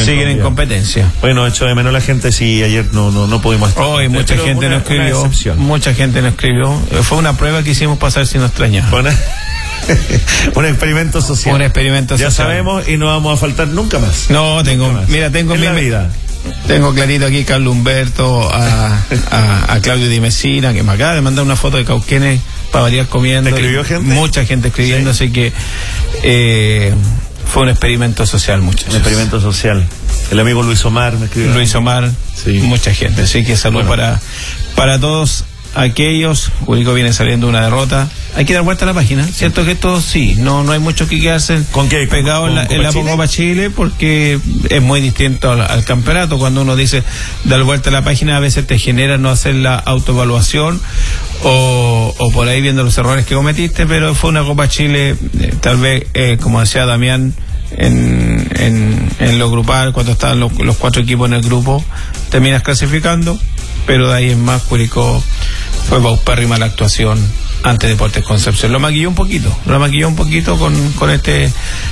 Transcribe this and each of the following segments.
siguen en competencia. Bueno, hecho de menos la gente, sí, ayer no pudimos estar. Hoy mucha gente nos escribió. Mucha gente nos escribió. Fue una prueba que hicimos pasar si nos extrañaba. Un experimento social. Un experimento social. Ya sabemos y no vamos a faltar nunca más. No, tengo en mi vida. Tengo clarito aquí Carlos Humberto, a Claudio Di Messina, que me acaba de mandar una foto de Cauquenes para variar comiendo. ¿Te escribió gente? Mucha gente escribiendo, sí. Así que fue un experimento social, muchachos. Un experimento social. El amigo Luis Omar me escribió. Luis Omar, sí. Mucha gente. Así que salud para todos aquellos. Curicó viene saliendo una derrota. Hay que dar vuelta a la página, ¿cierto? Que esto sí, no hay mucho que quedarse pegado en la Copa Chile, porque es muy distinto al campeonato. Cuando uno dice dar vuelta a la página, a veces te genera no hacer la autoevaluación o por ahí viendo los errores que cometiste, pero fue una Copa Chile, tal vez, como decía Damián, en lo grupal, cuando estaban los 4 equipos en el grupo, terminas clasificando, pero de ahí en más Curicó fue paupérrima la actuación ante Deportes Concepción. Lo maquilló un poquito con este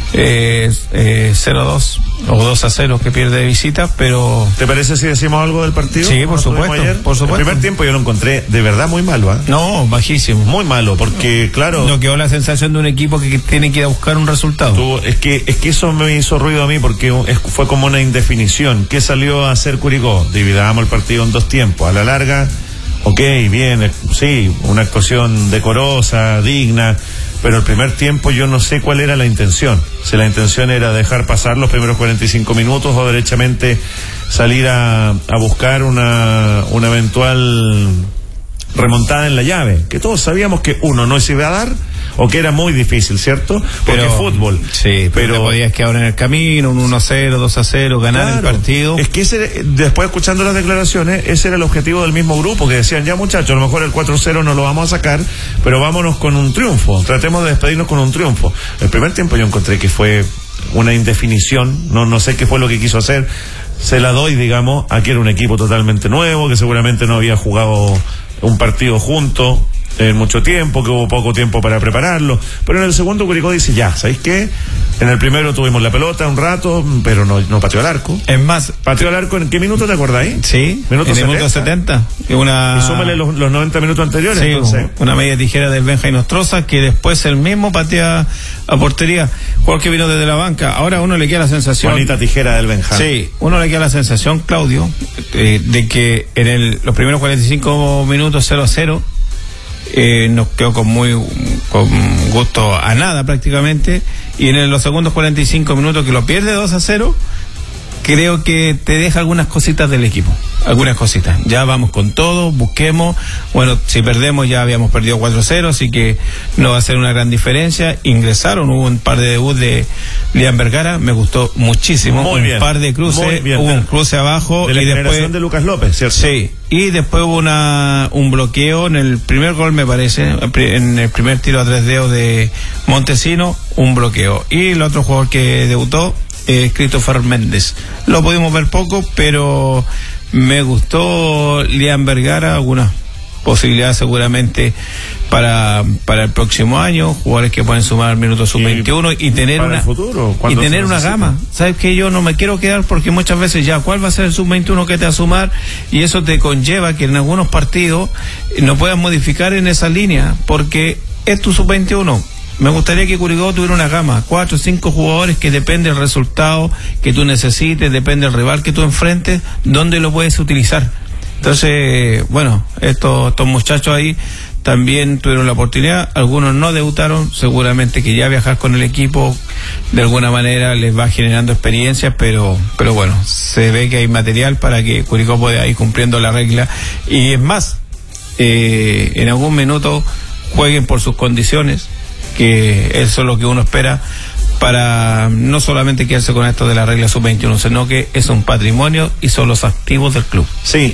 0-2 o 2-0 que pierde de visita, pero... ¿Te parece si decimos algo del partido? Sí, por supuesto. El primer tiempo yo lo encontré de verdad muy malo, ¿eh? No, bajísimo. Muy malo, porque claro... No quedó la sensación de un equipo que tiene que ir a buscar un resultado. Es que eso me hizo ruido a mí, porque fue como una indefinición. ¿Qué salió a hacer Curicó? Dividamos el partido en 2 tiempos. A la larga... Ok, bien, sí, una actuación decorosa, digna, pero el primer tiempo yo no sé cuál era la intención. Si la intención era dejar pasar los primeros 45 minutos o derechamente salir a buscar una eventual remontada en la llave, que todos sabíamos que no se iba a dar, o que era muy difícil, ¿cierto? Porque fútbol. Sí, pero te podías quedar en el camino, un 1-0, 2-0, ganar el partido. Es que después, escuchando las declaraciones, ese era el objetivo del mismo grupo, que decían, ya muchachos, a lo mejor el 4-0 no lo vamos a sacar, pero vámonos con un triunfo, tratemos de despedirnos con un triunfo. El primer tiempo yo encontré que fue una indefinición, no sé qué fue lo que quiso hacer. Se la doy, digamos, aquí era un equipo totalmente nuevo, que seguramente no había jugado un partido junto en mucho tiempo, que hubo poco tiempo para prepararlo, pero en el segundo Curicó dice, ya, ¿sabéis qué? En el primero tuvimos la pelota un rato, pero no pateó al arco. Es más, pateó al arco, ¿en qué minuto te acordáis? Sí, en el minuto 70. Y súmale los 90 minutos anteriores. Sí, entonces. Una media tijera del Benja Nostroza, que después él mismo patea a portería. Jugador que vino desde la banca. Ahora uno le queda la sensación... Bonita tijera del Benja. Sí, uno le queda la sensación, Claudio, de que en los primeros 45 minutos 0-0, nos quedó con gusto a nada prácticamente, y en los segundos 45 minutos que lo pierde 2-0, creo que te deja algunas cositas del equipo, algunas cositas. Ya vamos con todo, busquemos. Bueno, si perdemos ya habíamos perdido 4-0, así que no va a ser una gran diferencia. Hubo un par de debuts de Lian Vergara, me gustó muchísimo. Muy bien, par de cruces, hubo un cruce abajo de la y después de Lucas López, ¿cierto? Sí, y después hubo un bloqueo en el primer gol, me parece, en el primer tiro a 3 dedos de Montesino, un bloqueo. Y el otro jugador que debutó, Christopher Méndez, lo pudimos ver poco, pero me gustó Lian Vergara, algunas posibilidades seguramente para el próximo año, jugadores que pueden sumar minutos sub-21 y tener una gama. Sabes que yo no me quiero quedar, porque muchas veces ya cuál va a ser el sub-21 que te va a sumar, y eso te conlleva que en algunos partidos no puedas modificar en esa línea, porque es tu sub-21. Me gustaría que Curicó tuviera una gama, 4 o 5 jugadores, que depende del resultado que tú necesites, depende del rival que tú enfrentes, dónde lo puedes utilizar. Entonces, bueno, estos muchachos ahí también tuvieron la oportunidad, algunos no debutaron, seguramente que ya viajar con el equipo de alguna manera les va generando experiencia, pero bueno, se ve que hay material para que Curicó pueda ir cumpliendo la regla, y es más, en algún minuto jueguen por sus condiciones, que eso es lo que uno espera, para no solamente quedarse con esto de la regla sub-21, sino que es un patrimonio y son los activos del club. Sí,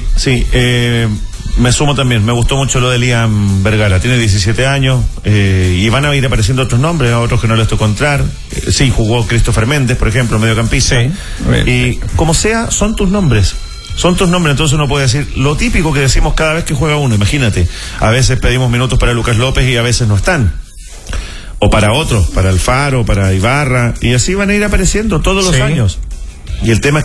me sumo también, me gustó mucho lo de Lian Vergara, tiene 17 años, y van a ir apareciendo otros nombres, a otros que no les tocó entrar. Sí, jugó Christopher Méndez, por ejemplo, mediocampista, sí. Y como sea, son tus nombres, entonces uno puede decir lo típico que decimos cada vez que juega uno. Imagínate, a veces pedimos minutos para Lucas López y a veces no están, o para otros, para Alfaro, para Ibarra, y así van a ir apareciendo todos los años. Y el tema es